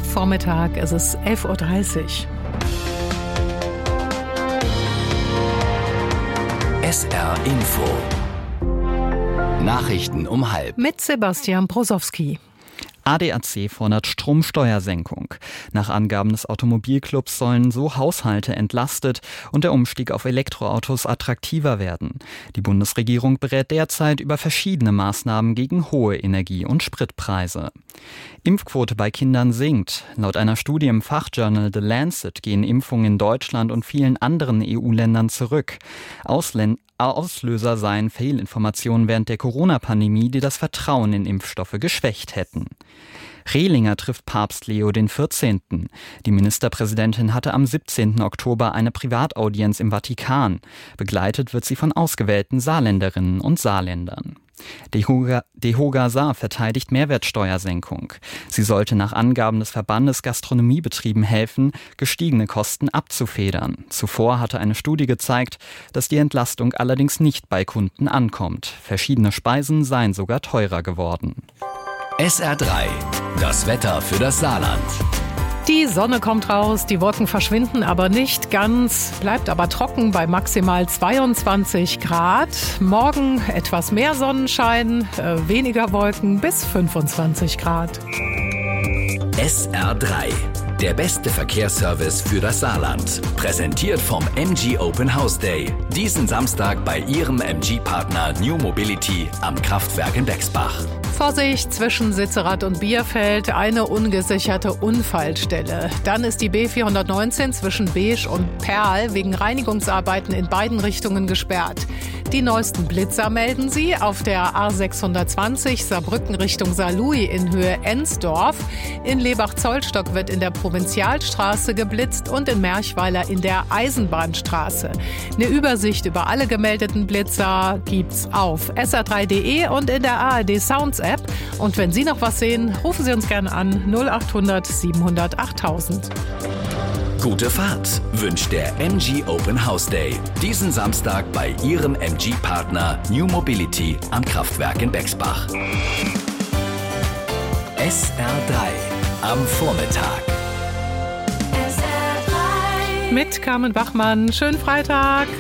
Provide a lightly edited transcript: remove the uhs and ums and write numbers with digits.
Vormittag, es ist 11.30 Uhr. SR Info. Nachrichten um 12:30. Mit Sebastian Brosowski. ADAC fordert Stromsteuersenkung. Nach Angaben des Automobilclubs sollen so Haushalte entlastet und der Umstieg auf Elektroautos attraktiver werden. Die Bundesregierung berät derzeit über verschiedene Maßnahmen gegen hohe Energie- und Spritpreise. Impfquote bei Kindern sinkt. Laut einer Studie im Fachjournal The Lancet gehen Impfungen in Deutschland und vielen anderen EU-Ländern zurück. Auslöser seien Fehlinformationen während der Corona-Pandemie, die das Vertrauen in Impfstoffe geschwächt hätten. Rehlinger trifft Papst Leo XIV. Die Ministerpräsidentin hatte am 17. Oktober eine Privataudienz im Vatikan. Begleitet wird sie von ausgewählten Saarländerinnen und Saarländern. DEHOGA Saar verteidigt Mehrwertsteuersenkung. Sie sollte nach Angaben des Verbandes Gastronomiebetrieben helfen, gestiegene Kosten abzufedern. Zuvor hatte eine Studie gezeigt, dass die Entlastung allerdings nicht bei Kunden ankommt. Verschiedene Speisen seien sogar teurer geworden. SR3, das Wetter für das Saarland. Die Sonne kommt raus, die Wolken verschwinden aber nicht ganz, bleibt aber trocken bei maximal 22 Grad. Morgen etwas mehr Sonnenschein, weniger Wolken bis 25 Grad. SR3, der beste Verkehrsservice für das Saarland. Präsentiert vom MG Open House Day. Diesen Samstag bei Ihrem MG-Partner New Mobility am Kraftwerk in Bexbach. Vorsicht, zwischen Sitzerath und Bierfeld eine ungesicherte Unfallstelle. Dann ist die B419 zwischen Beesch und Perl wegen Reinigungsarbeiten in beiden Richtungen gesperrt. Die neuesten Blitzer melden sie auf der A620 Saarbrücken Richtung Saarlouis in Höhe Ensdorf. In Lebach-Zollstock wird in der Provinzialstraße geblitzt und in Merchweiler in der Eisenbahnstraße. Eine Übersicht über alle gemeldeten Blitzer gibt's auf sr3.de und in der ARD Sounds App. Und wenn Sie noch was sehen, rufen Sie uns gerne an 0800 700 8000. Gute Fahrt wünscht der MG Open House Day. Diesen Samstag bei Ihrem MG-Partner New Mobility am Kraftwerk in Bexbach. SR3 am Vormittag. Mit Carmen Bachmann. Schönen Freitag.